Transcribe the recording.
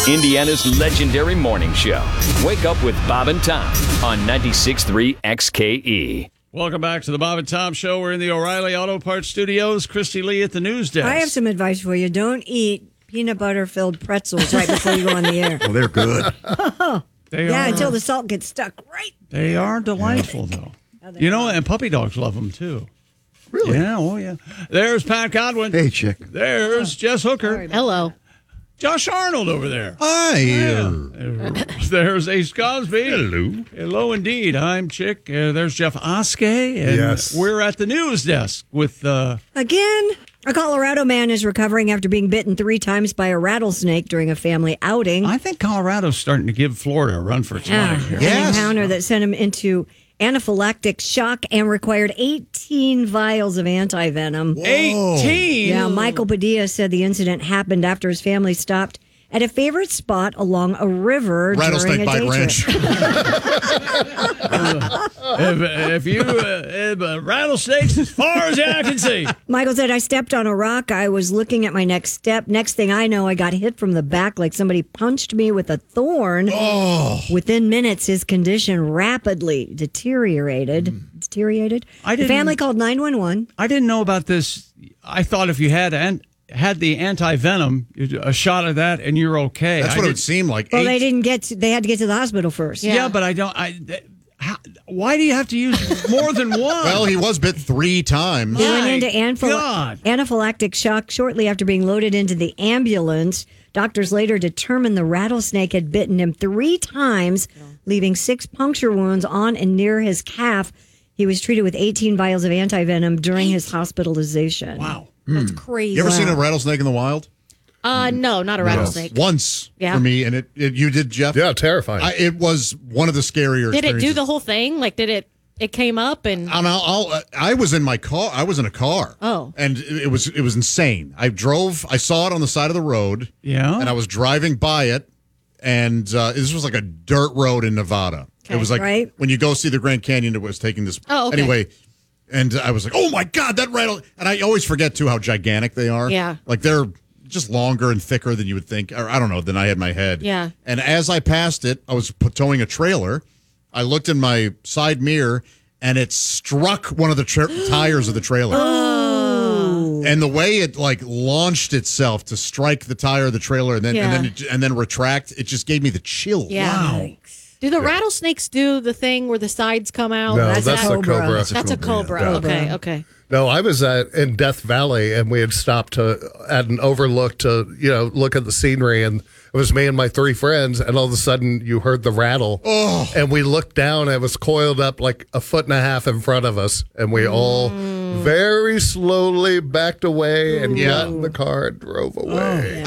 Indiana's legendary morning show. Wake up with Bob and Tom on 96.3 XKE. Welcome back to the Bob and Tom Show. We're in the O'Reilly Auto Parts Studios. Christy Lee at the news desk. I have some advice for you. Don't eat peanut butter-filled pretzels right before you go on the air. Well, they're good. Until the salt gets stuck right. They are delightful, though. And puppy dogs love them, too. Really? Yeah, oh, yeah. There's Pat Godwin. Hey, chick. There's Jess Hooker. Hello. Josh Arnold over there. Hi. There's Ace Cosby. Hello. Hello, indeed. I'm Chick. There's Jeff Oskey. And Yes. we're at the news desk with... Again, a Colorado man is recovering after being bitten 3 times by a rattlesnake during a family outing. I think Colorado's starting to give Florida a run for its money here. An encounter that sent him into anaphylactic shock and required 18 vials of antivenom. 18? Yeah, Michael Padilla said the incident happened after his family stopped at a favorite spot along a river during a day ranch. trip. if rattlesnakes as far as I can see. Michael said, I stepped on a rock. I was looking at my next step. Next thing I know, I got hit from the back like somebody punched me with a thorn. Within minutes, his condition rapidly deteriorated. The family called 911. I didn't know about this. I thought if you had the anti-venom, a shot of that, and you're okay. That's what it would seem like. Well, they had to get to the hospital first. Yeah, but I don't... why do you have to use more than one? Well, he was bit 3 times. He went into God. anaphylactic shock shortly after being loaded into the ambulance. Doctors later determined the rattlesnake had bitten him 3 times, leaving 6 puncture wounds on and near his calf. He was treated with 18 vials of antivenom during his hospitalization. Wow. That's crazy. You ever seen a rattlesnake in the wild? No, not a rattlesnake. Once Yeah. for me, and you did, Jeff? Yeah, terrifying. It was one of the scarier Did it experiences. do the whole thing? Like, it came up and... I was in my car. I was in a car. Oh. And it was insane. I saw it on the side of the road. Yeah. And I was driving by it, and this was like a dirt road in Nevada. Okay, it was like right. when you go see the Grand Canyon, it was taking this. Oh, okay. Anyway, and I was like, oh my God, that rattle. And I always forget, too, how gigantic they are. Yeah. Like they're just longer and thicker than you would think, or I don't know, than I had in my head. Yeah. And as I passed it, I was towing a trailer. I looked in my side mirror, and it struck one of the tires of the trailer. Oh. And the way it launched itself to strike the tire of the trailer and then retract, it just gave me the chills. Yeah. Wow. Do the rattlesnakes do the thing where the sides come out? No, that's a cobra. That's a cobra. Yeah. Okay. No, I was in Death Valley, and we had stopped at an overlook to look at the scenery, and it was me and my 3 friends, and all of a sudden you heard the rattle, and we looked down, and it was coiled up like 1.5 feet in front of us, and we all very slowly backed away and got in the car and drove away.